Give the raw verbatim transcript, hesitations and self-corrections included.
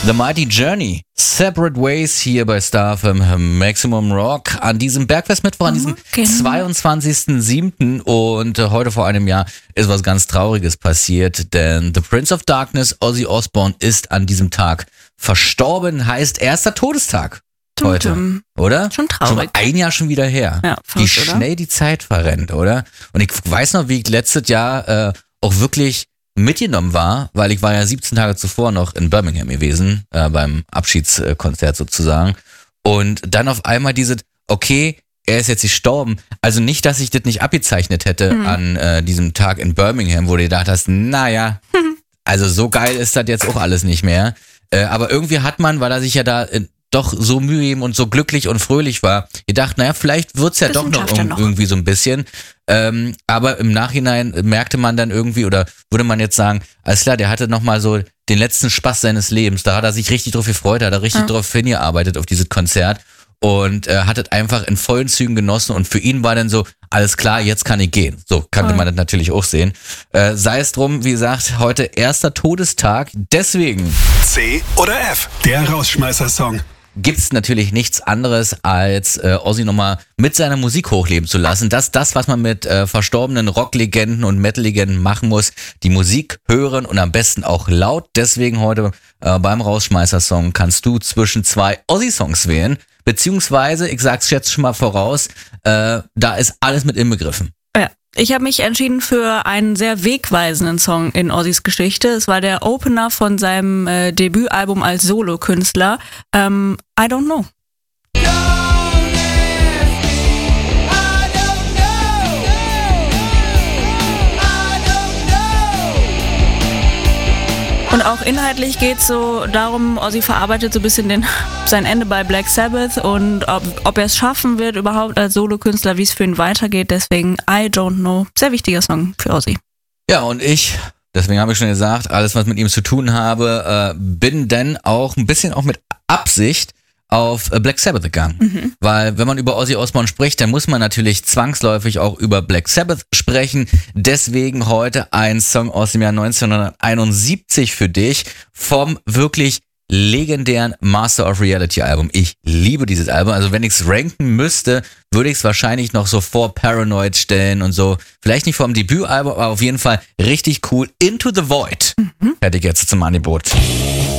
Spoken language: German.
The Mighty Journey, Separate Ways hier bei Star F M Maximum Rock an diesem Bergfest-Mittwoch, an diesem genau. zweiundzwanzigsten siebten Und äh, heute vor einem Jahr ist was ganz Trauriges passiert, denn The Prince of Darkness, Ozzy Osbourne, ist an diesem Tag verstorben, heißt erster Todestag heute, Tum-tum. oder? Schon traurig. Schon mal ein Jahr schon wieder her. Ja, wie verrückt, oder? schnell die Zeit verrennt, oder? Und ich weiß noch, wie ich letztes Jahr äh, auch wirklich mitgenommen war, weil ich war ja siebzehn Tage zuvor noch in Birmingham gewesen, äh, beim Abschiedskonzert sozusagen. Und dann auf einmal diese, okay, er ist jetzt gestorben. Also nicht, dass ich das nicht abgezeichnet hätte mhm. an äh, diesem Tag in Birmingham, wo du gedacht hast, naja, also so geil ist das jetzt auch alles nicht mehr. Äh, aber irgendwie hat man, weil er sich ja da äh, doch so Mühe geben und so glücklich und fröhlich war, gedacht, naja, vielleicht wird's ja doch noch, schafft er noch. irgendwie so ein bisschen. Ähm, aber im Nachhinein merkte man dann irgendwie, oder würde man jetzt sagen, alles klar, der hatte nochmal so den letzten Spaß seines Lebens. Da hat er sich richtig drauf gefreut, da hat er richtig Ja. drauf hingearbeitet auf dieses Konzert und äh, hat es einfach in vollen Zügen genossen. Und für ihn war dann so, alles klar, jetzt kann ich gehen. So kannte Voll. man das natürlich auch sehen. Äh, sei es drum, wie gesagt, heute erster Todestag. Deswegen C oder F, der Rausschmeißer-Song. gibt's natürlich nichts anderes, als äh, Ozzy nochmal mit seiner Musik hochleben zu lassen. Das ist das, was man mit äh, verstorbenen Rocklegenden und Metal-Legenden machen muss. Die Musik hören und am besten auch laut. Deswegen heute äh, beim Rausschmeißer-Song kannst du zwischen zwei Ozzy-Songs wählen. Beziehungsweise, ich sag's jetzt schon mal voraus, äh, da ist alles mit inbegriffen. Ja. Ich habe mich entschieden für einen sehr wegweisenden Song in Ozzys Geschichte. Es war der Opener von seinem äh, Debütalbum als Solokünstler. Ähm, I Don't Know. Und auch inhaltlich geht es so darum, Ozzy verarbeitet so ein bisschen den, sein Ende bei Black Sabbath und ob, ob er es schaffen wird überhaupt als Solokünstler, wie es für ihn weitergeht. Deswegen I Don't Know. Sehr wichtiger Song für Ozzy. Ja, und ich, deswegen habe ich schon gesagt, alles, was mit ihm zu tun habe, äh, bin dann auch ein bisschen auch mit Absicht auf äh, Black Sabbath gegangen. Mhm. Weil wenn man über Ozzy Osbourne spricht, dann muss man natürlich zwangsläufig auch über Black Sabbath sprechen. Deswegen heute ein Song aus dem Jahr neunzehnhunderteinundsiebzig für dich vom wirklich legendären Master of Reality Album. Ich liebe dieses Album. Also wenn ich es ranken müsste, würde ich es wahrscheinlich noch so vor Paranoid stellen und so. Vielleicht nicht vom Debütalbum, aber auf jeden Fall richtig cool. Into the Void. Mhm. Hätte ich jetzt zum Angebot.